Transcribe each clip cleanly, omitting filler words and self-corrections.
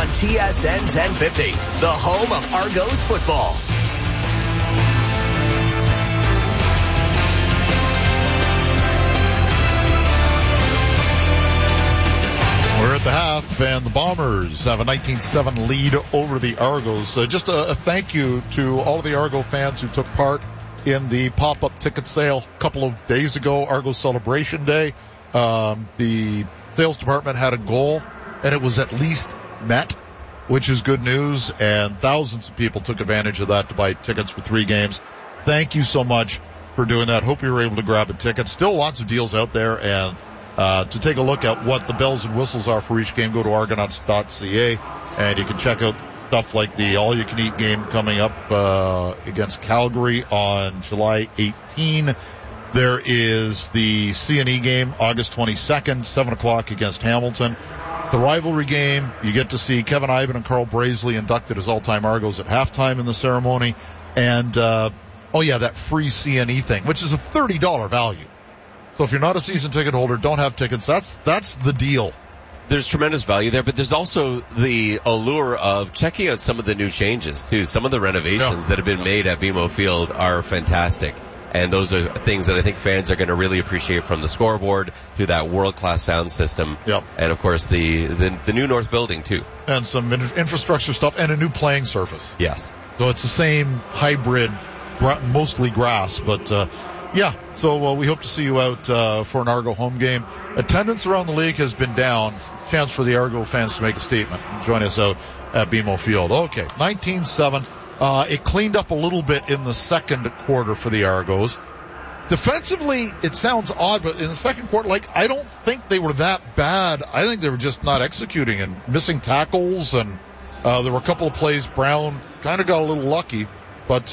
on TSN 1050, the home of Argos football. We're at the half, and the Bombers have a 19-7 lead over the Argos. Just a thank you to all of the Argo fans who took part in the pop-up ticket sale a couple of days ago, Argos Celebration Day. The sales department had a goal, and it was at least met, which is good news, and thousands of people took advantage of that to buy tickets for 3 games. Thank you so much for doing that. Hope you were able to grab a ticket. Still lots of deals out there, and to take a look at what the bells and whistles are for each game, go to argonauts.ca, and you can check out stuff like the all-you-can-eat game coming up against Calgary on July 18. There is the C&E game August 22nd, 7 o'clock against Hamilton. The rivalry game, you get to see Kevin Ivan and Carl Brazeley inducted as all-time Argos at halftime in the ceremony. And, that free C&E thing, which is a $30 value. So if you're not a season ticket holder, don't have tickets, that's the deal. There's tremendous value there, but there's also the allure of checking out some of the new changes, too. Some of the renovations that have been made at BMO Field are fantastic. And those are things that I think fans are going to really appreciate, from the scoreboard to that world-class sound system. Yep. And, of course, the new North Building, too. And some infrastructure stuff and a new playing surface. Yes. So it's the same hybrid, mostly grass, but so we hope to see you out for an Argo home game. Attendance around the league has been down. Chance for the Argo fans to make a statement. Join us out at BMO Field. Okay, 19-7. It cleaned up a little bit in the second quarter for the Argos. Defensively, it sounds odd, but in the second quarter, I don't think they were that bad. I think they were just not executing and missing tackles, and there were a couple of plays. Brown kind of got a little lucky, but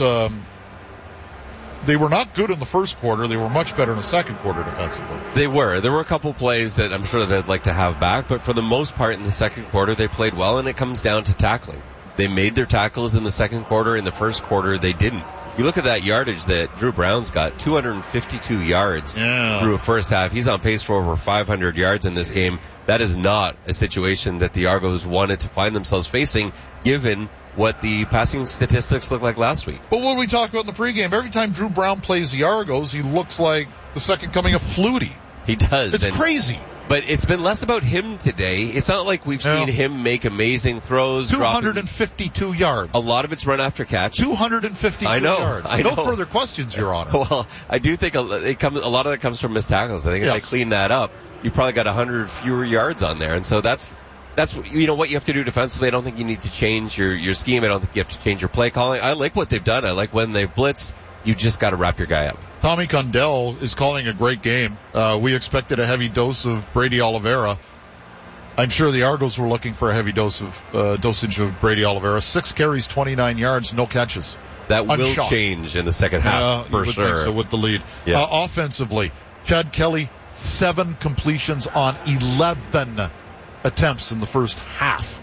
they were not good in the first quarter. They were much better in the second quarter defensively. They were. There were a couple plays that I'm sure they'd like to have back, but for the most part in the second quarter, they played well, and it comes down to tackling. They made their tackles in the second quarter. In the first quarter, they didn't. You look at that yardage that Drew Brown's got, 252 yards through a first half. He's on pace for over 500 yards in this game. That is not a situation that the Argos wanted to find themselves facing, given what the passing statistics looked like last week. But what we talked about in the pregame, every time Drew Brown plays the Argos, he looks like the second coming of Flutie. He does. It's crazy. But it's been less about him today. It's not like we've seen him make amazing throws. 252 yards. A lot of it's run after catch. 252 yards. I know. No further questions, Your Honor. Well, I do think a lot of it comes from missed tackles. I think if they clean that up, you probably got 100 fewer yards on there. And so that's what you have to do defensively. I don't think you need to change your scheme. I don't think you have to change your play calling. I like what they've done. I like when they've blitzed. You just got to wrap your guy up. Tommy Condell is calling a great game. We expected a heavy dose of Brady Oliveira. I'm sure the Argos were looking for a heavy dosage of Brady Oliveira. 6 carries, 29 yards, no catches. That will change in the second half for sure. So with the lead. Yeah. Offensively, Chad Kelly, 7 completions on 11 attempts in the first half.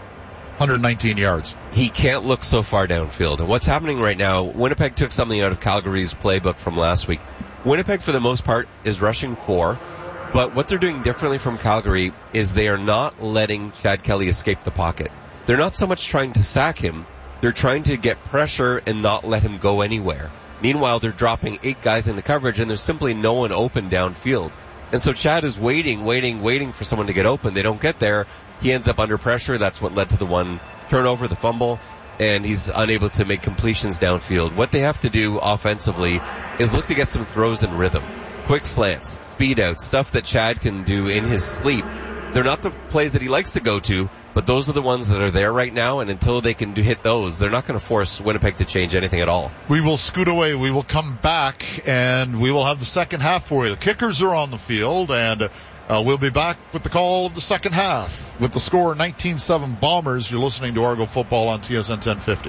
119 yards. He can't look so far downfield. And what's happening right now, Winnipeg took something out of Calgary's playbook from last week. Winnipeg, for the most part, is rushing 4. But what they're doing differently from Calgary is they are not letting Chad Kelly escape the pocket. They're not so much trying to sack him. They're trying to get pressure and not let him go anywhere. Meanwhile, they're dropping 8 guys into coverage, and there's simply no one open downfield. And so Chad is waiting for someone to get open. They don't get there. He ends up under pressure. That's what led to the one turnover, the fumble, and he's unable to make completions downfield. What they have to do offensively is look to get some throws in rhythm. Quick slants, speed outs, stuff that Chad can do in his sleep. They're not the plays that he likes to go to, but those are the ones that are there right now, and until they can hit those, they're not going to force Winnipeg to change anything at all. We will scoot away. We will come back, and we will have the second half for you. The kickers are on the field, and we'll be back with the call of the second half. With the score 19-7 Bombers, you're listening to Argo Football on TSN 1050.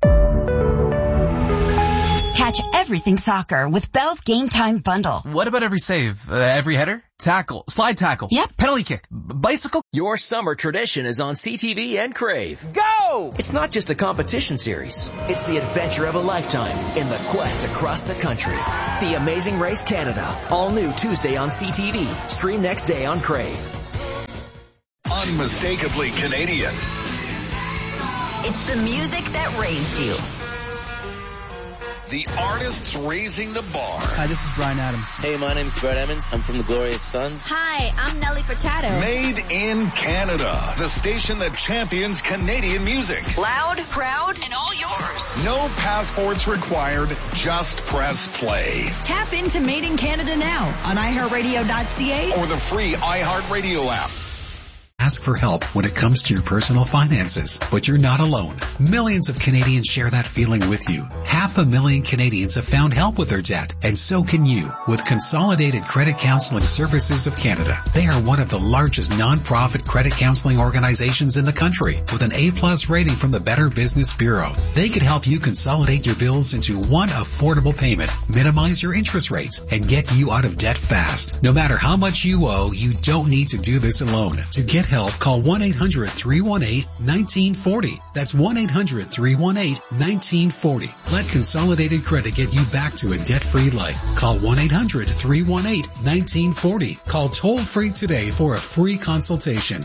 Catch everything soccer with Bell's Game Time Bundle. What about every save? Every header? Tackle? Slide tackle? Yep. Penalty kick? Bicycle? Your summer tradition is on CTV and Crave. Go! It's not just a competition series. It's the adventure of a lifetime in the quest across the country. The Amazing Race Canada. All new Tuesday on CTV. Stream next day on Crave. Unmistakably Canadian. It's the music that raised you. The artists raising the bar. Hi, this is Bryan Adams. Hey, my name's Brett Emmons. I'm from the Glorious Sons. Hi, I'm Nelly Furtado. Made in Canada. The station that champions Canadian music. Loud, proud, and all yours. No passports required. Just press play. Tap into Made in Canada now on iHeartRadio.ca Or the free iHeartRadio app. Ask for help when it comes to your personal finances, but you're not alone. Millions of Canadians share that feeling with you. 500,000 Canadians have found help with their debt, and so can you with Consolidated Credit Counseling Services of Canada. They are one of the largest non-profit credit counseling organizations in the country with an A+ rating from the Better Business Bureau. They could help you consolidate your bills into one affordable payment, minimize your interest rates, and get you out of debt fast. No matter how much you owe, you don't need to do this alone. To get help, call 1-800-318-1940. That's 1-800-318-1940. Let Consolidated Credit get you back to a debt-free life. Call 1-800-318-1940. Call toll-free today for a free consultation.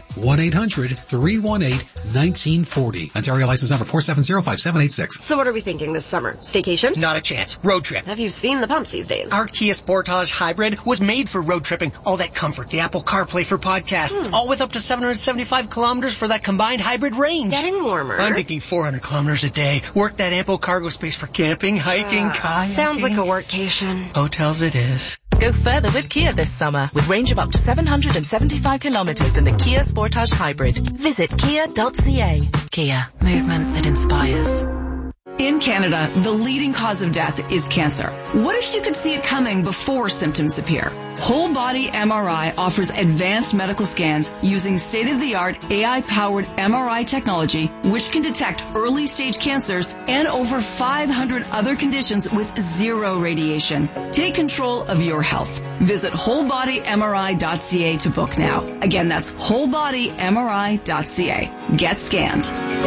1-800-318-1940. Ontario license number 4705786. So what are we thinking this summer? Staycation? Not a chance. Road trip. Have you seen the pumps these days? Our Kia Sportage Hybrid was made for road tripping. All that comfort, the Apple CarPlay for podcasts, all with up to 775 kilometers for that combined hybrid range. Getting warmer. I'm thinking 400 kilometers a day. Work that ample cargo space for camping, hiking, kayaking. Sounds like a workcation. Hotels it is. Go further with Kia this summer with range of up to 775 kilometers in the Kia Sportage Hybrid. Visit kia.ca. Kia. Movement that inspires. In Canada, the leading cause of death is cancer. What if you could see it coming before symptoms appear? Whole Body MRI offers advanced medical scans using state-of-the-art AI-powered MRI technology, which can detect early-stage cancers and over 500 other conditions with zero radiation. Take control of your health. Visit wholebodymri.ca to book now. Again, that's wholebodymri.ca. Get scanned.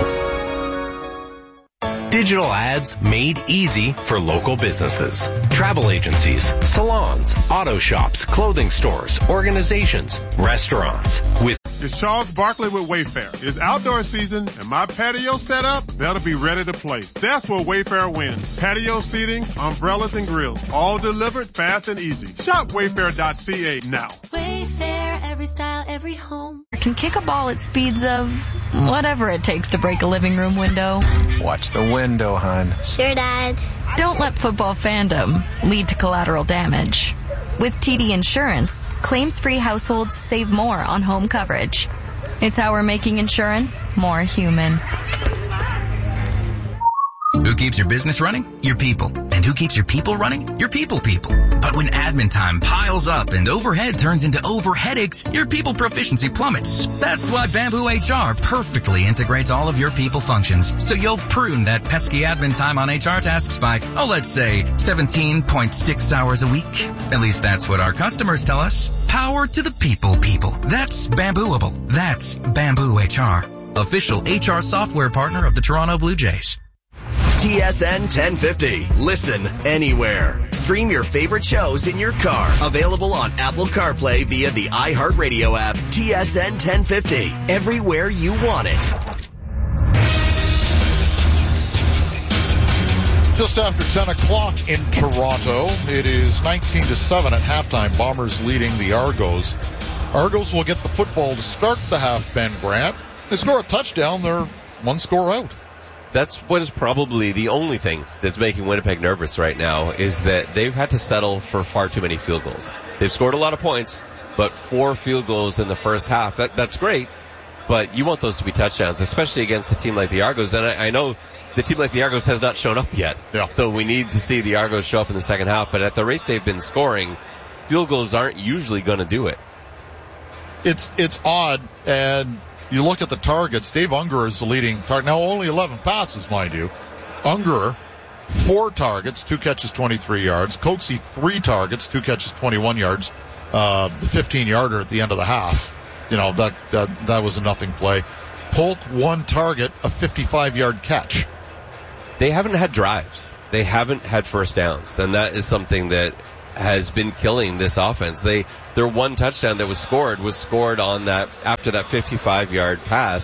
Digital ads made easy for local businesses. Travel agencies, salons, auto shops, clothing stores, organizations, restaurants. It's Charles Barkley with Wayfair. It's outdoor season and my patio set up better be ready to play. That's where Wayfair wins. Patio seating, umbrellas and grills, all delivered fast and easy. Shop wayfair.ca now. Wayfair, every style, every home. Can kick a ball at speeds of whatever it takes to break a living room window. Watch the window, hon. Sure, Dad. Don't let football fandom lead to collateral damage. With TD Insurance, claims-free households save more on home coverage. It's how we're making insurance more human. Who keeps your business running? Your people. And who keeps your people running? Your people. But when admin time piles up and overhead turns into overheadaches, your people proficiency plummets. That's why Bamboo HR perfectly integrates all of your people functions. So you'll prune that pesky admin time on HR tasks by, let's say 17.6 hours a week. At least that's what our customers tell us. Power to the people. That's Bambooable. That's Bamboo HR. Official HR software partner of the Toronto Blue Jays. TSN 1050. Listen anywhere. Stream your favorite shows in your car. Available on Apple CarPlay via the iHeartRadio app. TSN 1050. Everywhere you want it. Just after 10 o'clock in Toronto, it is 19-7 at halftime. Bombers leading the Argos. Argos will get the football to start the half, Ben Grant. They score a touchdown, they're one score out. That's what is probably the only thing that's making Winnipeg nervous right now, is that they've had to settle for far too many field goals. They've scored a lot of points, but 4 field goals in the first half. That's great, but you want those to be touchdowns, especially against a team like the Argos. And I know the team like the Argos has not shown up yet. Yeah. So we need to see the Argos show up in the second half, but at the rate they've been scoring, field goals aren't usually going to do it. It's odd, and you look at the targets. Dave Unger is the leading target. Now, only 11 passes, mind you. Unger, 4 targets, 2 catches, 23 yards. Coatsy, 3 targets, 2 catches, 21 yards. The 15-yarder at the end of the half. That was a nothing play. Polk, 1 target, a 55-yard catch. They haven't had drives. They haven't had first downs, and that is something that has been killing this offense. Their 1 touchdown that was scored on that, after that 55-yard pass. Yeah.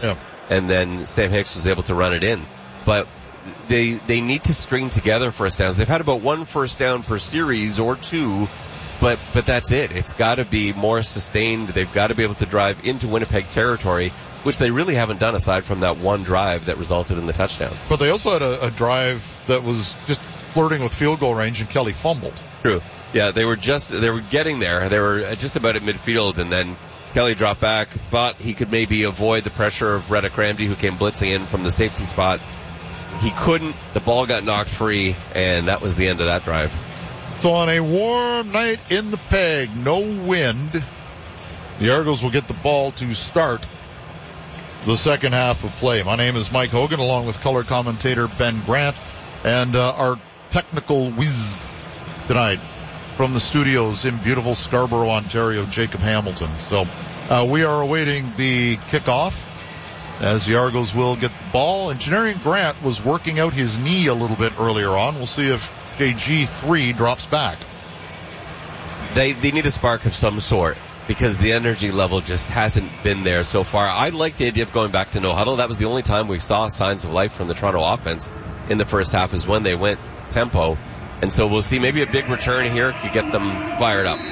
and then Sam Hicks was able to run it in. But they need to string together first downs. They've had about one first down per series or two, but that's it. It's got to be more sustained. They've got to be able to drive into Winnipeg territory, which they really haven't done aside from that one drive that resulted in the touchdown. But they also had a drive that was just flirting with field goal range, and Kelly fumbled. True. Yeah, they were getting there. They were just about at midfield, and then Kelly dropped back, thought he could maybe avoid the pressure of Reddick Ramsey, who came blitzing in from the safety spot. He couldn't. The ball got knocked free, and that was the end of that drive. So on a warm night in the Peg, no wind, the Argos will get the ball to start the second half of play. My name is Mike Hogan, along with color commentator Ben Grant, and our technical whiz tonight from the studios in beautiful Scarborough, Ontario, Jacob Hamilton. So we are awaiting the kickoff as the Argos will get the ball. Engineering Grant was working out his knee a little bit earlier on. We'll see if JG3 drops back. They need a spark of some sort, because the energy level just hasn't been there so far. I like the idea of going back to no huddle. That was the only time we saw signs of life from the Toronto offense in the first half, is when they went tempo. And so we'll see maybe a big return here to get them fired up.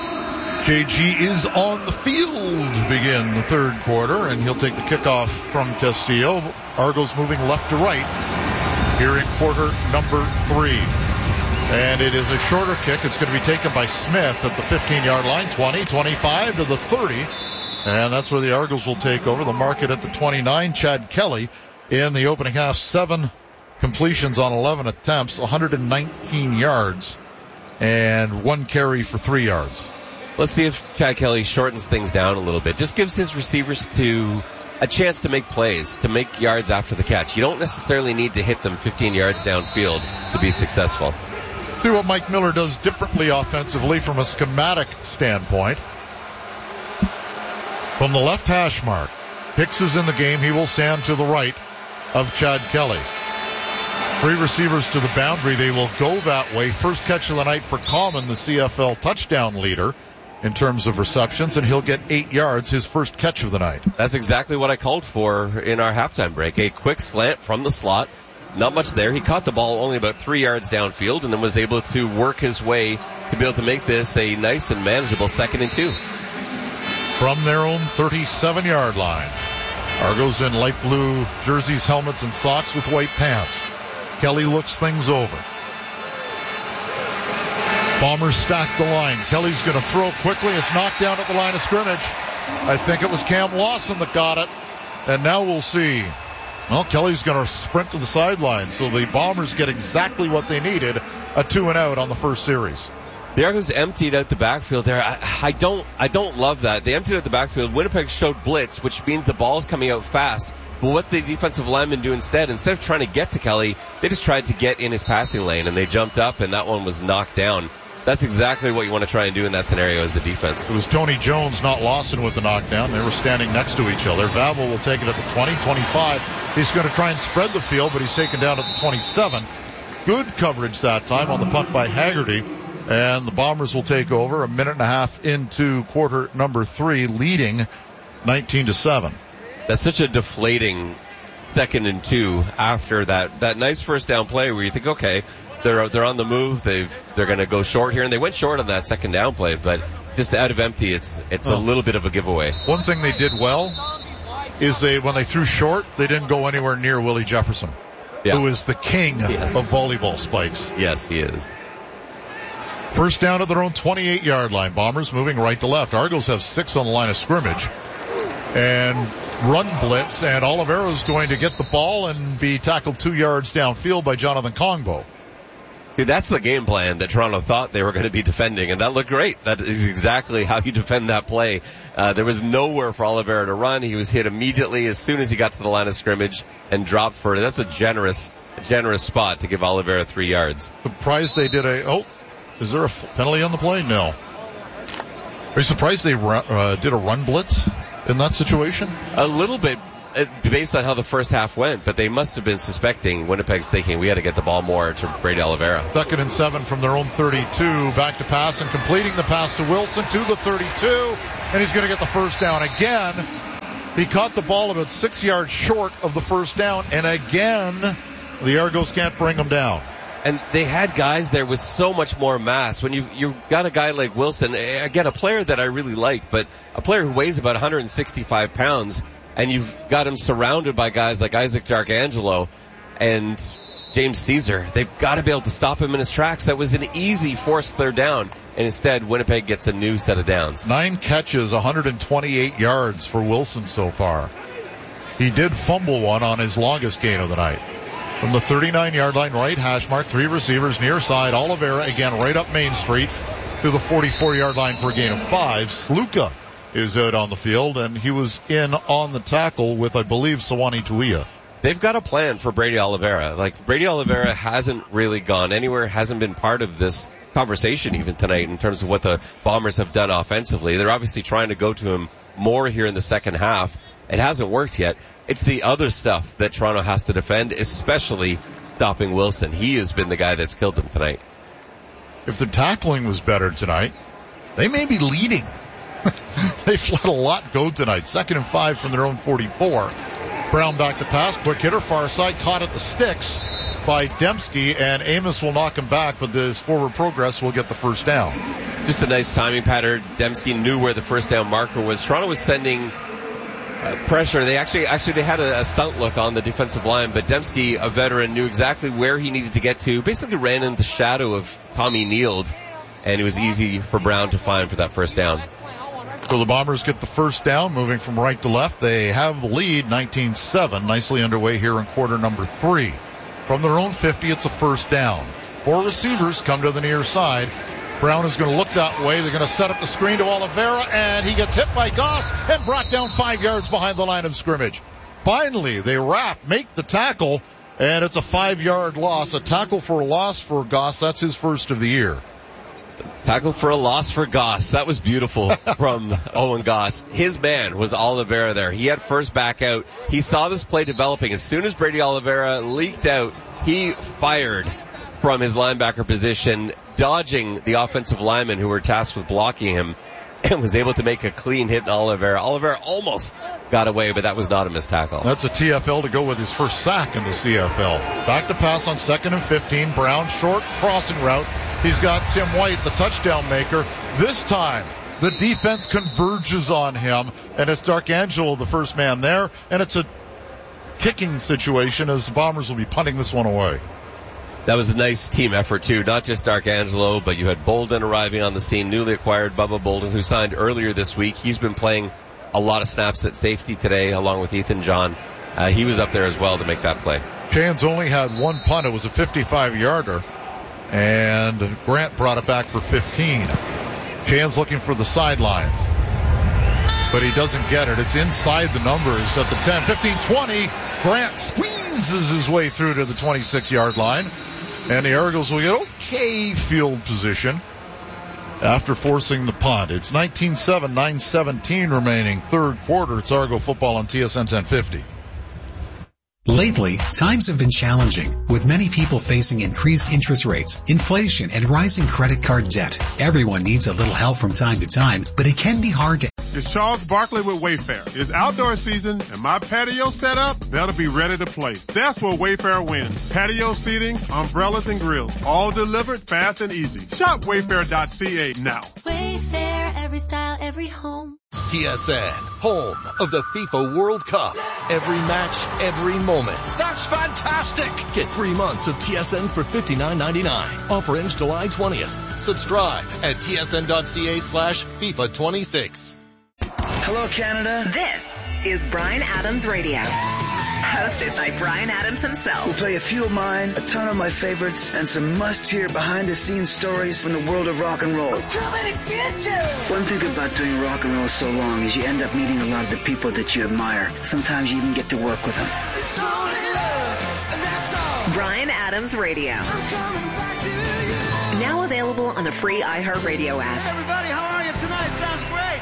JG is on the field to begin the third quarter, and he'll take the kickoff from Castillo. Argos moving left to right here in quarter number 3. And it is a shorter kick. It's going to be taken by Smith at the 15-yard line, 20, 25 to the 30. And that's where the Argos will take over. The market at the 29. Chad Kelly in the opening half, 7 completions on 11 attempts, 119 yards, and 1 carry for 3 yards. Let's see if Chad Kelly shortens things down a little bit. Just gives his receivers a chance to make plays, to make yards after the catch. You don't necessarily need to hit them 15 yards downfield to be successful. See what Mike Miller does differently offensively from a schematic standpoint. From the left hash mark, Hicks is in the game. He will stand to the right of Chad Kelly. 3 receivers to the boundary. They will go that way. First catch of the night for Common, the CFL touchdown leader in terms of receptions, and he'll get 8 yards, his first catch of the night. That's exactly what I called for in our halftime break. A quick slant from the slot. Not much there. He caught the ball only about 3 yards downfield and then was able to work his way to be able to make this a nice and manageable 2nd and 2. From their own 37-yard line. Argos in light blue jerseys, helmets, and socks with white pants. Kelly looks things over. Bombers stack the line. Kelly's going to throw quickly. It's knocked down at the line of scrimmage. I think it was Cam Lawson that got it. And now we'll see. Well, Kelly's going to sprint to the sideline. So the Bombers get exactly what they needed, a 2-and-out on the first series. The Argos emptied out the backfield there. I don't love that. They emptied out the backfield. Winnipeg showed blitz, which means the ball's coming out fast. But what the defensive linemen do instead of trying to get to Kelly, they just tried to get in his passing lane, and they jumped up, and that one was knocked down. That's exactly what you want to try and do in that scenario as the defense. It was Tony Jones, not Lawson, with the knockdown. They were standing next to each other. Vavel will take it at the 20, 25. He's going to try and spread the field, but he's taken down at the 27. Good coverage that time on the punt by Haggerty. And the Bombers will take over a minute and a half into quarter number 3, leading 19-7. That's such a deflating 2nd and 2 after that nice first down play where you think, okay, they're on the move. They're going to go short here, and they went short on that second down play, but just out of empty, it's a little bit of a giveaway. One thing they did well is when they threw short, they didn't go anywhere near Willie Jefferson, who is the king of volleyball spikes. Yes, he is. First down at their own 28-yard line. Bombers moving right to left. Argos have 6 on the line of scrimmage. And run blitz, and Oliveira's going to get the ball and be tackled 2 yards downfield by Jonathan Kongbo. See, that's the game plan that Toronto thought they were going to be defending, and that looked great. That is exactly how you defend that play. There was nowhere for Oliveira to run. He was hit immediately as soon as he got to the line of scrimmage and dropped for it. That's a generous spot to give Oliveira 3 yards. Surprised they did is there a penalty on the play? No. Are you surprised they did a run blitz in that situation? A little bit, based on how the first half went, but they must have been suspecting, Winnipeg's thinking, we got to get the ball more to Brady Oliveira. 2nd and 7 from their own 32. Back to pass and completing the pass to Wilson to the 32. And he's going to get the first down again. He caught the ball about 6 yards short of the first down, and again, the Argos can't bring him down. And they had guys there with so much more mass. When you've got a guy like Wilson, again, a player that I really like, but a player who weighs about 165 pounds, and you've got him surrounded by guys like Isaac Darkangelo and James Caesar. They've got to be able to stop him in his tracks. That was an easy forced third down, and instead Winnipeg gets a new set of downs. 9 catches, 128 yards for Wilson so far. He did fumble one on his longest gain of the night. From the 39-yard line, right hash mark, 3 receivers near side. Oliveira again right up Main Street to the 44-yard line for a gain of 5. Sluka is out on the field, and he was in on the tackle with, I believe, Sewanee Tuia. They've got a plan for Brady Oliveira. Like, Brady Oliveira hasn't really gone anywhere, hasn't been part of this conversation even tonight in terms of what the Bombers have done offensively. They're obviously trying to go to him more here in the second half. It hasn't worked yet. It's the other stuff that Toronto has to defend, especially stopping Wilson. He has been the guy that's killed them tonight. If the tackling was better tonight, they may be leading. They've let a lot go tonight. 2nd and 5 from their own 44. Brown back to pass, quick hitter, far side, caught at the sticks by Dembski, and Amos will knock him back, but his forward progress will get the first down. Just a nice timing pattern. Dembski knew where the first down marker was. Toronto was sending pressure. They actually they had a stunt look on the defensive line, but Dembski, a veteran, knew exactly where he needed to get to. Basically ran in the shadow of Tommy Neild, and it was easy for Brown to find for that first down. So the Bombers get the first down, moving from right to left. They have the lead, 19-7, nicely underway here in quarter number 3. From their own 50, it's a first down. 4 receivers come to the near side. Brown is going to look that way. They're going to set up the screen to Oliveira, and he gets hit by Goss and brought down 5 yards behind the line of scrimmage. Finally, they make the tackle, and it's a 5-yard loss. A tackle for a loss for Goss. That's his first of the year. Tackle for a loss for Goss. That was beautiful from Owen Goss. His man was Oliveira there. He had first back out. He saw this play developing. As soon as Brady Oliveira leaked out, he fired from his linebacker position, dodging the offensive linemen who were tasked with blocking him, and was able to make a clean hit on Oliveira. Oliveira almost got away, but that was not a missed tackle. That's a TFL to go with his first sack in the CFL. Back to pass on 2nd and 15. Brown, short crossing route. He's got Tim White, the touchdown maker. This time, the defense converges on him, and it's Darkangelo, the first man there, and it's a kicking situation as the Bombers will be punting this one away. That was a nice team effort, too. Not just Darkangelo, but you had Bolden arriving on the scene, newly acquired Bubba Bolden, who signed earlier this week. He's been playing a lot of snaps at safety today, along with Ethan John. He was up there as well to make that play. Cairns only had one punt. It was a 55-yarder, and Grant brought it back for 15. Cairns looking for the sidelines, but he doesn't get it. It's inside the numbers at the 10, 15, 20. Grant squeezes his way through to the 26-yard line, and the Argos will get okay field position after forcing the punt. It's 19-7, 9:17 remaining, third quarter. It's Argo football on TSN 1050. Lately, times have been challenging, with many people facing increased interest rates, inflation, and rising credit card debt. Everyone needs a little help from time to time, but it can be hard to... It's Charles Barkley with Wayfair. It's outdoor season, and my patio set up, that'll be ready to play. That's where Wayfair wins. Patio seating, umbrellas, and grills, all delivered fast and easy. Shop wayfair.ca now. Wayfair, every style, every home. TSN, home of the FIFA World Cup. Every match, every moment. That's fantastic! Get 3 months of TSN for $59.99. Offer ends July 20th. Subscribe at tsn.ca/FIFA26. Hello, Canada. This is Bryan Adams Radio. Hosted by Bryan Adams himself. We'll play a few of mine, a ton of my favorites, and some must-hear behind-the-scenes stories from the world of rock and roll. I'm coming to get you! One thing about doing rock and roll so long is you end up meeting a lot of the people that you admire. Sometimes you even get to work with them. It's only love, and that's all. Bryan Adams Radio. I'm coming back to you. Now available on the free iHeartRadio app. Hey, everybody, how are you tonight? Sounds great.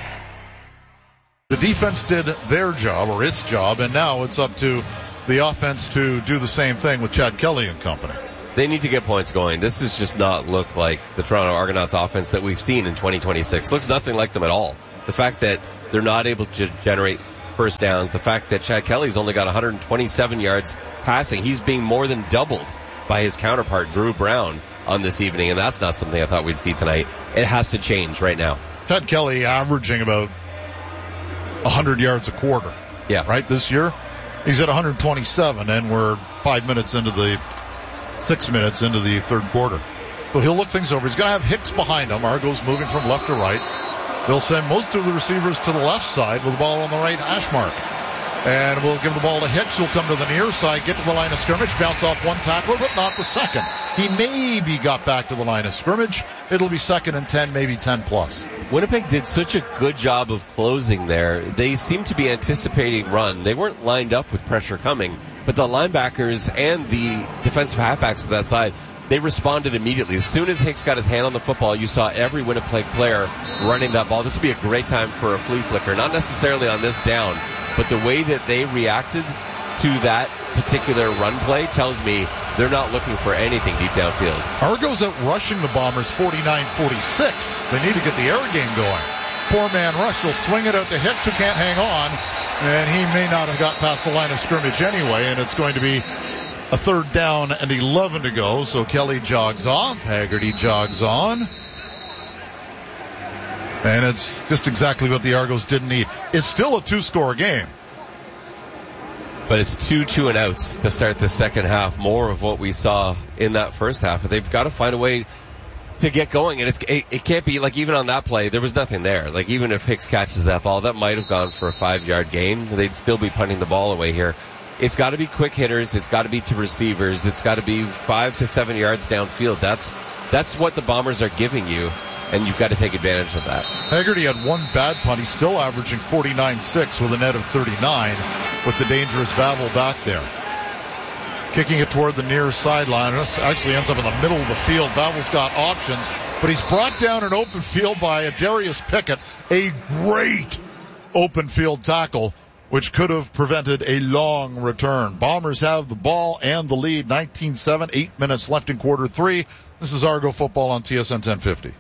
The defense did their job, or its job, and now it's up to the offense to do the same thing with Chad Kelly and company. They need to get points going. This does just not look like the Toronto Argonauts offense that we've seen in 2026. Looks nothing like them at all. The fact that they're not able to generate first downs, the fact that Chad Kelly's only got 127 yards passing. He's being more than doubled by his counterpart, Drew Brown, on this evening, and that's not something I thought we'd see tonight. It has to change right now. Chad Kelly averaging about 100 yards a quarter. Yeah. Right, this year? He's at 127, and we're 6 minutes into the third quarter. So he'll look things over. He's going to have Hicks behind him. Argo's moving from left to right. They'll send most of the receivers to the left side with the ball on the right hash mark. And we'll give the ball to Hicks, who'll come to the near side, get to the line of scrimmage, bounce off one tackler, but not the second. He maybe got back to the line of scrimmage. It'll be 2nd and 10, maybe 10 plus. Winnipeg did such a good job of closing there. They seemed to be anticipating run. They weren't lined up with pressure coming, but the linebackers and the defensive halfbacks to that side, they responded immediately. As soon as Hicks got his hand on the football, you saw every Winnipeg player running that ball. This would be a great time for a flea flicker, not necessarily on this down, but the way that they reacted to that particular run play tells me they're not looking for anything deep downfield. Argo's out rushing the Bombers 49-46. They need to get the air game going. 4-man rush. They'll swing it out to Hicks, who can't hang on, and he may not have got past the line of scrimmage anyway, and it's going to be a 3rd down and 11 to go. So Kelly jogs off. Haggerty jogs on. And it's just exactly what the Argos didn't need. It's still a 2-score game. But it's 2 2-and-outs to start the second half. More of what we saw in that first half. But they've got to find a way to get going. And it can't be like, even on that play, there was nothing there. Like, even if Hicks catches that ball, that might have gone for a 5-yard gain. They'd still be punting the ball away here. It's got to be quick hitters. It's got to be to receivers. It's got to be 5 to 7 yards downfield. That's what the Bombers are giving you, and you've got to take advantage of that. Haggerty had one bad punt. He's still averaging 49.6 with a net of 39 with the dangerous Vavel back there. Kicking it toward the near sideline. This actually ends up in the middle of the field. Vavel's got options, but he's brought down an open field by a Darius Pickett. A great open field tackle, which could have prevented a long return. Bombers have the ball and the lead, 19-7, 8 minutes left in quarter 3. This is Argo football on TSN 1050.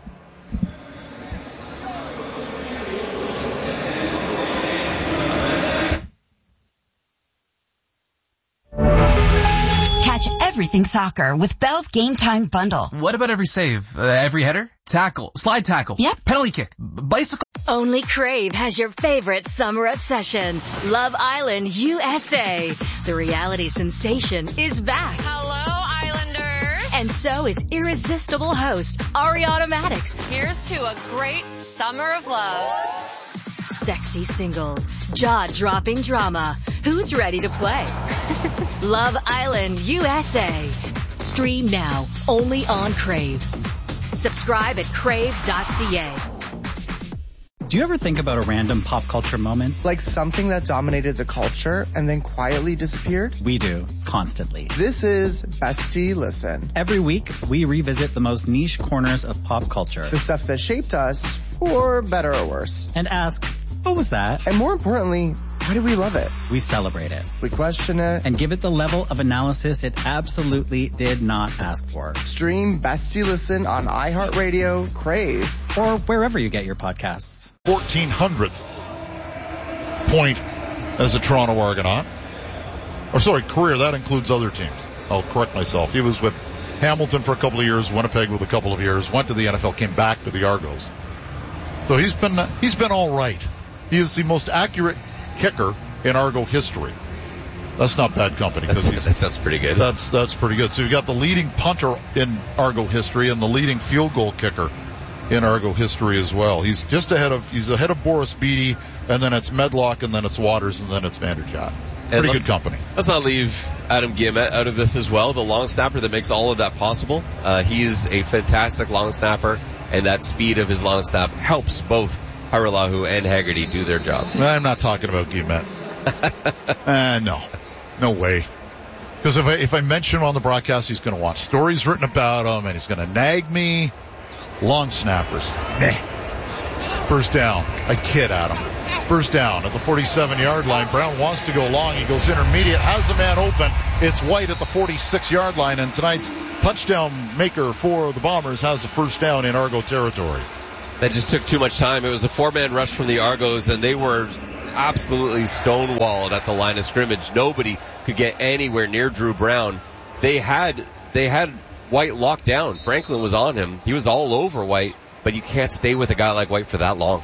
Catch everything soccer with Bell's Game Time Bundle. What about every save? Every header? Tackle? Slide tackle? Yep. Penalty kick? Bicycle? Only Crave has your favorite summer obsession. Love Island USA. The reality sensation is back. Hello, Islanders. And so is irresistible host Ari Automatics. Here's to a great summer of love. Sexy singles, jaw-dropping drama. Who's ready to play? Love Island USA. Stream now, only on Crave. Subscribe at crave.ca. Do you ever think about a random pop culture moment? Like something that dominated the culture and then quietly disappeared? We do, constantly. This is Bestie Listen. Every week, we revisit the most niche corners of pop culture. The stuff that shaped us, for better or worse. And ask, what was that? And more importantly, why do we love it? We celebrate it. We question it. And give it the level of analysis it absolutely did not ask for. Stream Bestie Listen on iHeartRadio, Crave, or wherever you get your podcasts. 1400th point as a Toronto Argonaut. Career. That includes other teams. I'll correct myself. He was with Hamilton for a couple of years, Winnipeg with a couple of years, went to the NFL, came back to the Argos. So he's been all right. He is the most accurate kicker in Argo history. That's not bad company. That sounds pretty good. That's pretty good. So you've got the leading punter in Argo history and the leading field goal kicker in Argo history as well. He's ahead of Boris Beattie, and then it's Medlock, and then it's Waters, and then it's Vanderjagt. Pretty good company. Let's not leave Adam Guillemette out of this as well, the long snapper that makes all of that possible. He is a fantastic long snapper, and that speed of his long snap helps both Haralahu and Haggerty do their jobs. I'm not talking about Guillemette. No way. Because if I mention him on the broadcast, he's going to want stories written about him, and he's going to nag me. Long snappers. Meh. First down. I kid, Adam. First down at the 47-yard line. Brown wants to go long. He goes intermediate, has a man open. It's White at the 46-yard line, and tonight's touchdown maker for the Bombers has the first down in Argo territory. That just took too much time. It was a 4-man rush from the Argos, and they were absolutely stonewalled at the line of scrimmage. Nobody could get anywhere near Drew Brown. They had White locked down. Franklin was on him. He was all over White, but you can't stay with a guy like White for that long.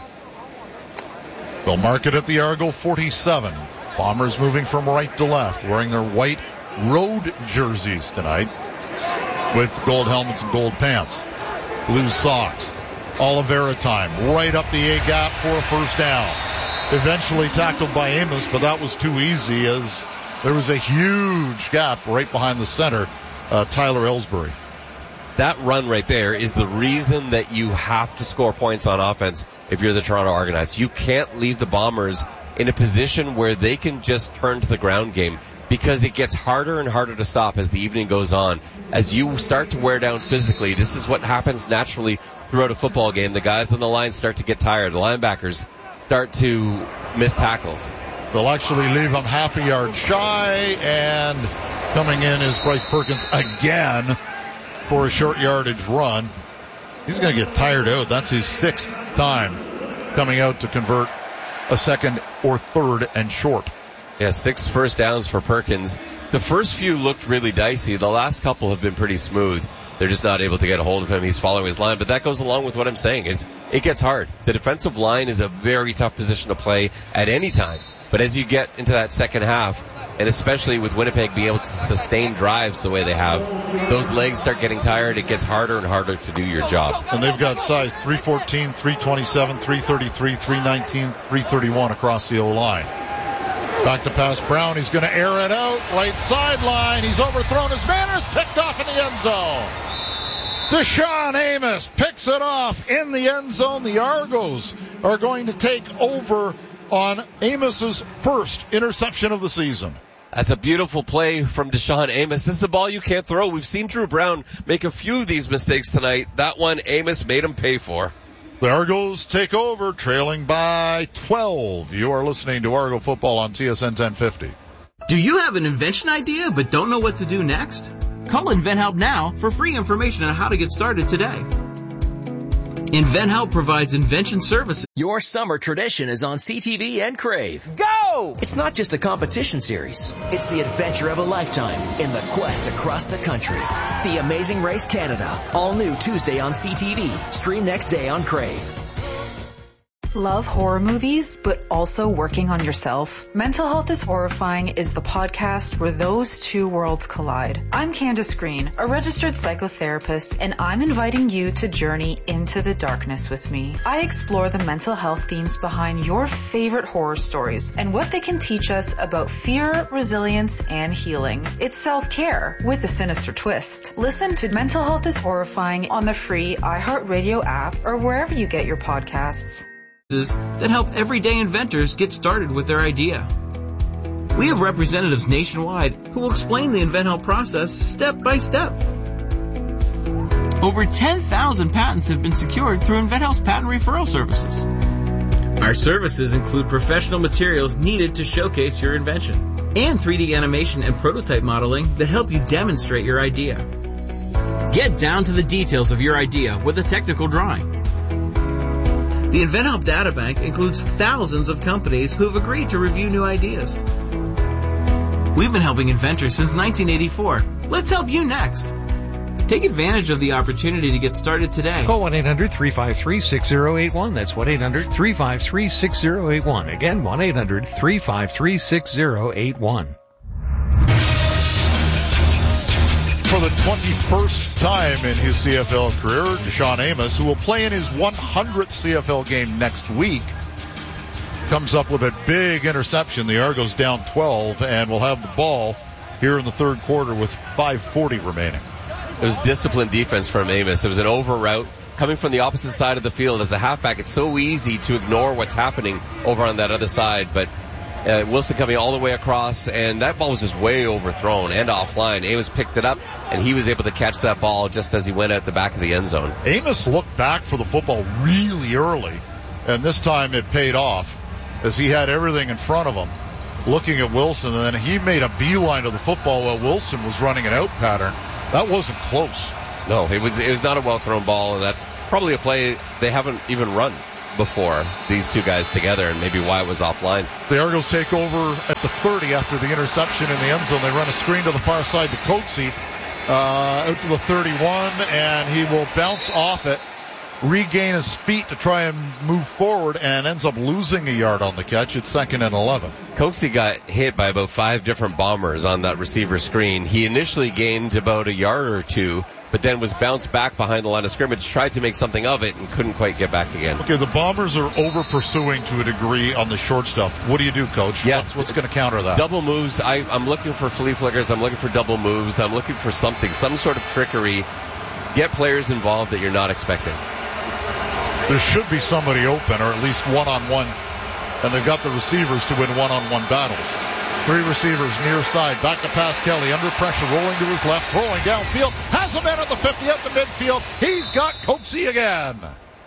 They'll mark it at the Argo 47. Bombers moving from right to left, wearing their white road jerseys tonight with gold helmets and gold pants. Blue socks. Oliveira time, right up the A gap for a first down. Eventually tackled by Amos, but that was too easy as there was a huge gap right behind the center, Tyler Ellsbury. That run right there is the reason that you have to score points on offense if you're the Toronto Argonauts. You can't leave the Bombers in a position where they can just turn to the ground game, because it gets harder and harder to stop as the evening goes on. As you start to wear down physically, this is what happens naturally throughout a football game. The guys on the line start to get tired. The linebackers start to miss tackles. They'll actually leave them half a yard shy, and coming in is Bryce Perkins again for a short yardage run. He's going to get tired out. That's his 6th time coming out to convert a second or third and short. Yeah, 6 first downs for Perkins. The first few looked really dicey. The last couple have been pretty smooth. They're just not able to get a hold of him. He's following his line, but that goes along with what I'm saying is it gets hard. The defensive line is a very tough position to play at any time. But as you get into that second half, and especially with Winnipeg being able to sustain drives the way they have, those legs start getting tired. It gets harder and harder to do your job. And they've got size 314, 327, 333, 319, 331 across the O-line. Back to pass Brown. He's going to air it out. Right sideline. He's overthrown. His man is picked off in the end zone. Deshaun Amos picks it off in the end zone. The Argos are going to take over on Amos's first interception of the season. That's a beautiful play from Deshaun Amos. This is a ball you can't throw. We've seen Drew Brown make a few of these mistakes tonight. That one, Amos made him pay for. The Argos take over, trailing by 12. You are listening to Argo Football on TSN 1050. Do you have an invention idea but don't know what to do next? Call InventHelp now for free information on how to get started today. InventHelp provides invention services. Your summer tradition is on CTV and Crave. Go! It's not just a competition series. It's the adventure of a lifetime in the quest across the country. The Amazing Race Canada. All new Tuesday on CTV. Stream next day on Crave. Love horror movies, but also working on yourself? Mental Health is Horrifying is the podcast where those two worlds collide. I'm Candace Green, a registered psychotherapist, and I'm inviting you to journey into the darkness with me. I explore the mental health themes behind your favorite horror stories and what they can teach us about fear, resilience, and healing. It's self-care with a sinister twist. Listen to Mental Health is Horrifying on the free iHeartRadio app or wherever you get your podcasts. That help everyday inventors get started with their idea. We have representatives nationwide who will explain the InventHelp process step by step. Over 10,000 patents have been secured through InventHelp's patent referral services. Our services include professional materials needed to showcase your invention and 3D animation and prototype modeling that help you demonstrate your idea. Get down to the details of your idea with a technical drawing. The InventHelp Databank includes thousands of companies who have agreed to review new ideas. We've been helping inventors since 1984. Let's help you next. Take advantage of the opportunity to get started today. Call 1-800-353-6081. That's 1-800-353-6081. Again, 1-800-353-6081. For the 21st time in his CFL career, Deshaun Amos, who will play in his 100th CFL game next week, comes up with a big interception. The Argos down 12 and will have the ball here in the third quarter with 5:40 remaining. It was disciplined defense from Amos. It was an over route coming from the opposite side of the field. As a halfback, it's so easy to ignore what's happening over on that other side, but Wilson coming all the way across, and that ball was just way overthrown and offline. Amos picked it up, and he was able to catch that ball just as he went at the back of the end zone. Amos looked back for the football really early, and this time it paid off as he had everything in front of him, looking at Wilson, and then he made a beeline to the football while Wilson was running an out pattern. That wasn't close. No, it was not a well-thrown ball, and that's probably a play they haven't even run. before, these two guys together, and maybe why it was offline. The Argos take over at the 30 after the interception in the end zone. They run a screen to the far side to Coatsy, out to the 31, and he will bounce off it, regain his feet to try and move forward, and ends up losing a yard on the catch. It's 2nd and 11. Coatsy got hit by about 5 different bombers on that receiver screen. He initially gained about a yard or two, but then was bounced back behind the line of scrimmage, tried to make something of it, and couldn't quite get back again. Okay, the Bombers are over-pursuing to a degree on the short stuff. What do you do, Coach? Yeah. What's going to counter that? Double moves. I'm looking for flea flickers. I'm looking for double moves. I'm looking for something, some sort of trickery. Get players involved that you're not expecting. There should be somebody open, or at least one-on-one, and they've got the receivers to win one-on-one battles. 3 receivers near side, back to pass Kelly, under pressure, rolling to his left, throwing downfield, has a man at the 50 at the midfield. He's got Coatsy again.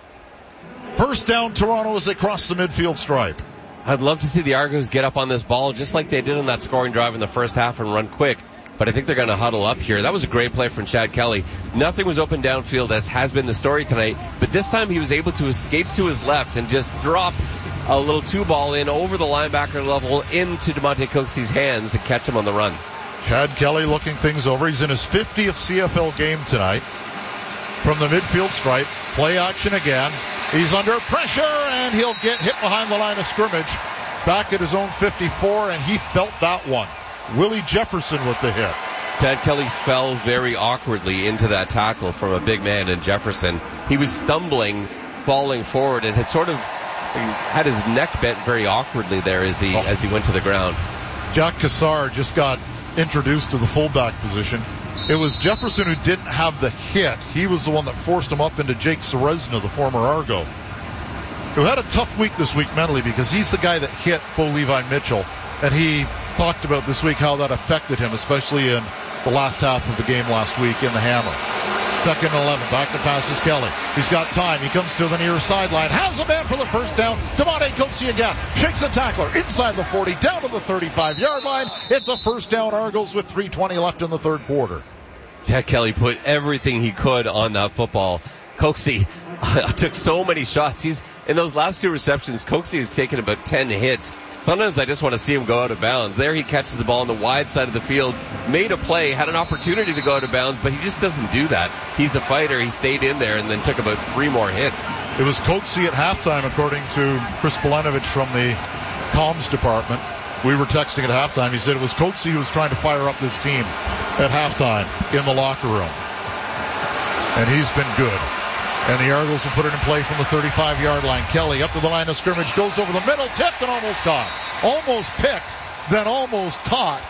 First down, Toronto, as they cross the midfield stripe. I'd love to see the Argos get up on this ball just like they did on that scoring drive in the first half and run quick. But I think they're going to huddle up here. That was a great play from Chad Kelly. Nothing was open downfield, as has been the story tonight. But this time he was able to escape to his left and just drop a little 2-ball in over the linebacker level into DeMonte Coatsy's hands and catch him on the run. Chad Kelly looking things over. He's in his 50th CFL game tonight. From the midfield stripe, play action again. He's under pressure, and he'll get hit behind the line of scrimmage. Back at his own 54, and he felt that one. Willie Jefferson with the hit. Chad Kelly fell very awkwardly into that tackle from a big man in Jefferson. He was stumbling, falling forward, and had sort of had his neck bent very awkwardly there as he went to the ground. Jack Cassar just got introduced to the fullback position. It was Jefferson who didn't have the hit. He was the one that forced him up into Jake Serezna, the former Argo, who had a tough week this week mentally because he's the guy that hit Bo Levi Mitchell. And he talked about this week how that affected him, especially in the last half of the game last week in the hammer. 2nd and 11. Back to pass is Kelly. He's got time. He comes to the near sideline. Has a man for the first down. DeMonte Coatsy again. Shakes a tackler inside the 40, down to the 35-yard line. It's a first down, Argos, with 3:20 left in the third quarter. Jack Kelly put everything he could on that football. Coatsy took so many shots. In those last 2 receptions, Coatsy has taken about 10 hits. Sometimes I just want to see him go out of bounds. There he catches the ball on the wide side of the field, made a play, had an opportunity to go out of bounds, but he just doesn't do that. He's a fighter. He stayed in there and then took about 3 more hits. It was Coatsy at halftime, according to Chris Belenovich from the comms department. We were texting at halftime. He said it was Coatsy who was trying to fire up this team at halftime in the locker room. And he's been good. And the Argos will put it in play from the 35-yard line. Kelly up to the line of scrimmage, goes over the middle, tipped and almost caught. Almost picked, then almost caught.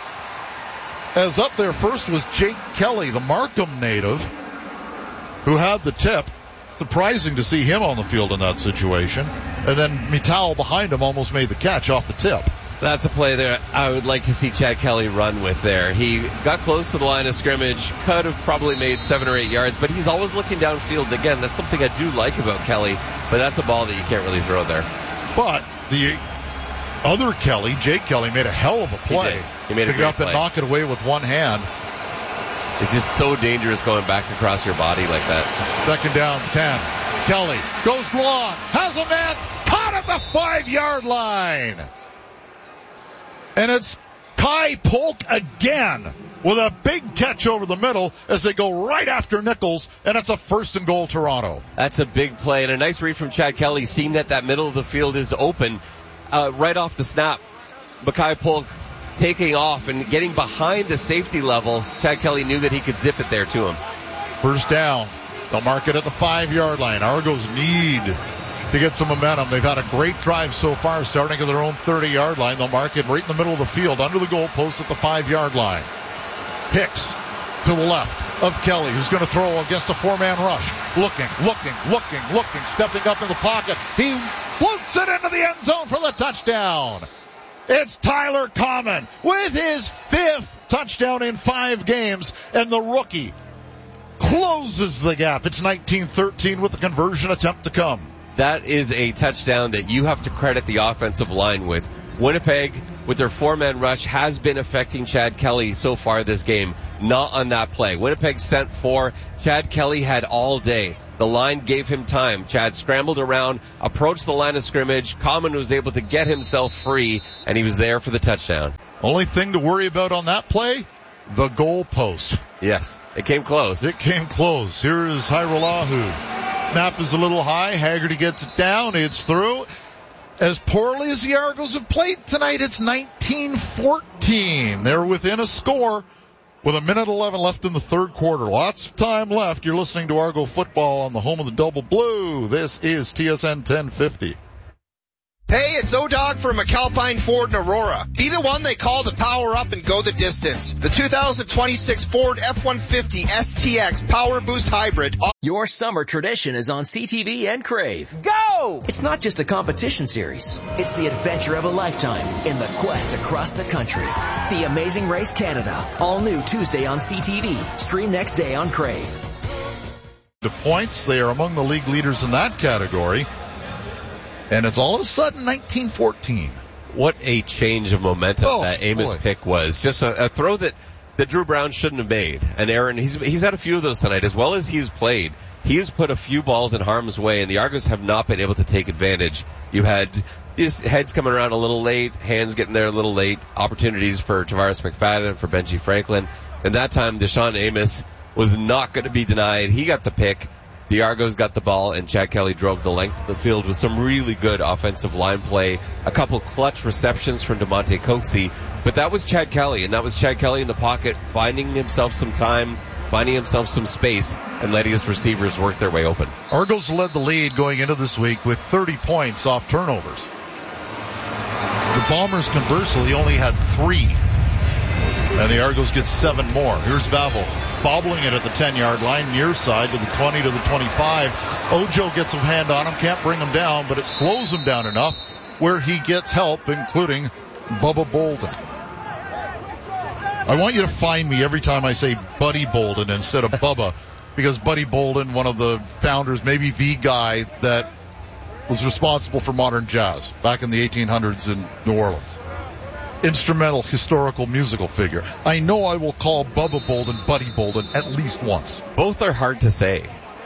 As up there first was Jake Kelly, the Markham native, who had the tip. Surprising to see him on the field in that situation. And then Mittal behind him almost made the catch off the tip. That's a play there I would like to see Chad Kelly run with there. He got close to the line of scrimmage, could have probably made 7 or 8 yards, but he's always looking downfield. Again, that's something I do like about Kelly, but that's a ball that you can't really throw there. But the other Kelly, Jake Kelly, made a hell of a play. He made a great up play. And knock it away with one hand. It's just so dangerous going back across your body like that. 2nd down, 10. Kelly goes long, has a man, caught at the 5-yard line. And it's Kai Polk again with a big catch over the middle as they go right after Nichols, and it's a 1st and goal Toronto. That's a big play and a nice read from Chad Kelly, seeing that middle of the field is open right off the snap. Kai Polk taking off and getting behind the safety level. Chad Kelly knew that he could zip it there to him. 1st down. They'll mark it at the 5-yard line. Argos need to get some momentum. They've had a great drive so far, starting at their own 30-yard line. They'll mark it right in the middle of the field, under the goalpost at the 5-yard line. Hicks to the left of Kelly, who's going to throw against a 4-man rush. Looking, stepping up in the pocket. He floats it into the end zone for the touchdown. It's Tyler Common with his 5th touchdown in 5 games, and the rookie closes the gap. It's 19-13 with the conversion attempt to come. That is a touchdown that you have to credit the offensive line with. Winnipeg, with their 4-man rush, has been affecting Chad Kelly so far this game. Not on that play. Winnipeg sent 4. Chad Kelly had all day. The line gave him time. Chad scrambled around, approached the line of scrimmage. Common was able to get himself free, and he was there for the touchdown. Only thing to worry about on that play, the goal post. Yes, it came close. It came close. Here is Hairolahu. Snap is a little high. Haggerty gets it down. It's through. As poorly as the Argos have played tonight, it's 19-14. They're within a score with 1:11 left in the third quarter. Lots of time left. You're listening to Argo Football on the home of the Double Blue. This is TSN 1050. Hey, it's O-Dog from McAlpine Ford in Aurora. Be the one they call to power up and go the distance. The 2026 Ford F-150 STX Power Boost Hybrid. Your summer tradition is on CTV and Crave. Go! It's not just a competition series. It's the adventure of a lifetime in the quest across the country. The Amazing Race Canada. All new Tuesday on CTV. Stream next day on Crave. The points, they are among the league leaders in that category. And it's all of a sudden 19-14. What a change of momentum that Amos pick was. Just a throw that Drew Brown shouldn't have made. And Aaron, he's had a few of those tonight. As well as he's played, he has put a few balls in harm's way, and the Argos have not been able to take advantage. You had just heads coming around a little late, hands getting there a little late, opportunities for Tavares McFadden, for Benji Franklin. And that time, Deshaun Amos was not going to be denied. He got the pick. The Argos got the ball, and Chad Kelly drove the length of the field with some really good offensive line play. A couple clutch receptions from DeMonte Coxie. But that was Chad Kelly, and that was Chad Kelly in the pocket, finding himself some time, finding himself some space, and letting his receivers work their way open. Argos led the lead going into this week with 30 points off turnovers. The Bombers, conversely, only had 3. And the Argos get 7 more. Here's Babel bobbling it at the 10-yard line, near side to the 20 to the 25. Ojo gets a hand on him, can't bring him down, but it slows him down enough where he gets help, including Bubba Bolden. I want you to find me every time I say Buddy Bolden instead of Bubba, because Buddy Bolden, one of the founders, maybe the guy that was responsible for modern jazz back in the 1800s in New Orleans. Instrumental, historical, musical figure. I know I will call Bubba Bolden Buddy Bolden at least once. Both are hard to say.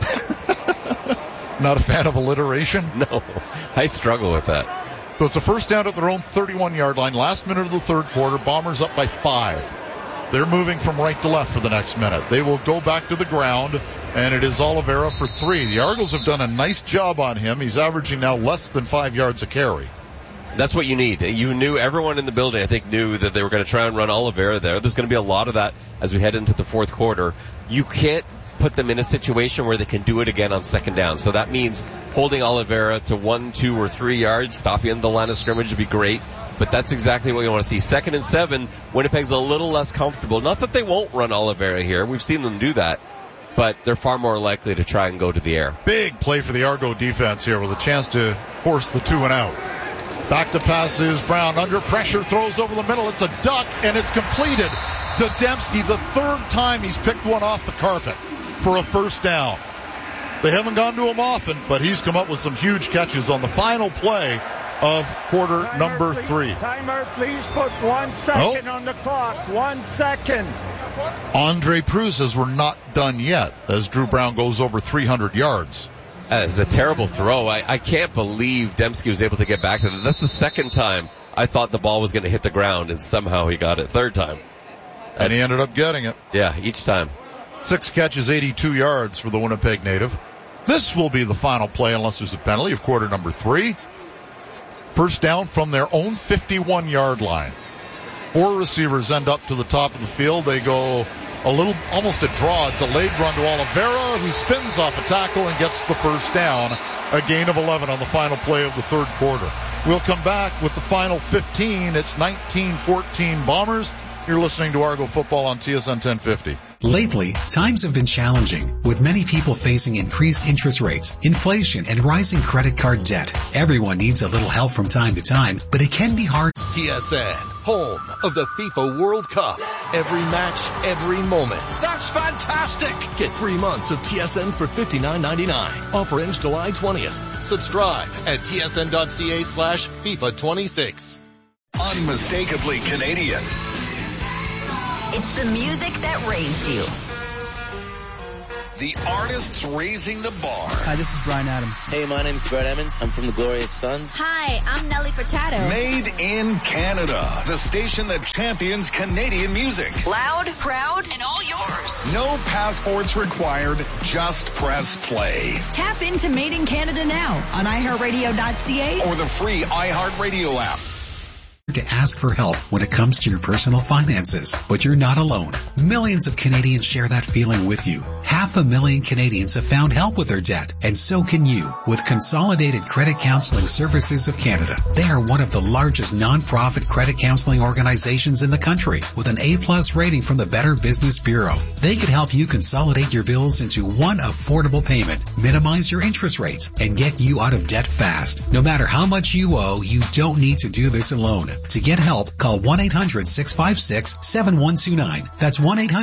Not a fan of alliteration? No, I struggle with that. So it's a first down at their own 31-yard line. Last minute of the third quarter, Bombers up by 5. They're moving from right to left for the next minute. They will go back to the ground, and it is Oliveira for 3. The Argos have done a nice job on him. He's averaging now less than 5 yards a carry. That's what you need. You knew, everyone in the building, I think, knew that they were going to try and run Oliveira there. There's going to be a lot of that as we head into the fourth quarter. You can't put them in a situation where they can do it again on second down. So that means holding Oliveira to 1, 2, or 3 yards, stopping in the line of scrimmage would be great. But that's exactly what you want to see. 2nd and 7, Winnipeg's a little less comfortable. Not that they won't run Oliveira here. We've seen them do that. But they're far more likely to try and go to the air. Big play for the Argo defense here with a chance to force the 2 and out. Back to pass is Brown. Under pressure, throws over the middle. It's a duck, and it's completed. To Dembski, the 3rd time he's picked one off the carpet for a first down. They haven't gone to him often, but he's come up with some huge catches on the final play of quarter number 3. Timer, please put 1 second on the clock. 1 second. Andre Proulx says we're not done yet as Drew Brown goes over 300 yards. That is a terrible throw. I can't believe Dembski was able to get back to that. That's the 2nd time I thought the ball was going to hit the ground, and somehow he got it. 3rd time. And he ended up getting it. Yeah, each time. 6 catches, 82 yards for the Winnipeg native. This will be the final play unless there's a penalty of quarter number 3. First down from their own 51-yard line. 4 receivers end up to the top of the field. They go a little, almost a draw, a delayed run to Oliveira, who spins off a tackle and gets the first down. A gain of 11 on the final play of the third quarter. We'll come back with the final 15. It's 19-14 Bombers. You're listening to Argo Football on TSN 1050. Lately, times have been challenging, with many people facing increased interest rates, inflation, and rising credit card debt. Everyone needs a little help from time to time, but it can be hard. TSN, home of the FIFA World Cup. Every match, every moment. That's fantastic! Get 3 months of TSN for $59.99. Offer ends July 20th. Subscribe at tsn.ca/FIFA26. Unmistakably Canadian. It's the music that raised you. the artists raising the bar. Hi, this is Bryan Adams. Hey, my name's Brett Emmons. I'm from the Glorious Sons. Hi, I'm Nelly Furtado. Made in Canada, the station that champions Canadian music. Loud, proud, and all yours. No passports required, just press play. Tap into Made in Canada now on iHeartRadio.ca or the free iHeartRadio app. To ask for help when it comes to your personal finances, but you're not alone. Millions of Canadians share that feeling with you. 500,000 Canadians have found help with their debt, and so can you with Consolidated Credit Counseling Services of Canada. They are one of the largest non-profit credit counseling organizations in the country with an A+ rating from the Better Business Bureau. They can help you consolidate your bills into one affordable payment, minimize your interest rates, and get you out of debt fast. No matter how much you owe, you don't need to do this alone. To get help, call 1-800-656-7129. That's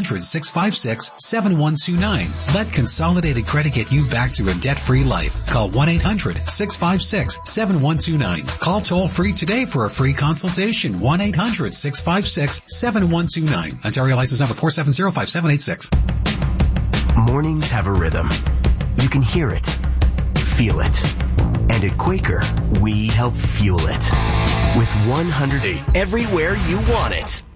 1-800-656-7129. Let Consolidated Credit get you back to a debt-free life. Call 1-800-656-7129. Call toll-free today for a free consultation. 1-800-656-7129. Ontario license number 4705786. Mornings have a rhythm. You can hear it, feel it. And at Quaker, we help fuel it. With 108 everywhere you want it.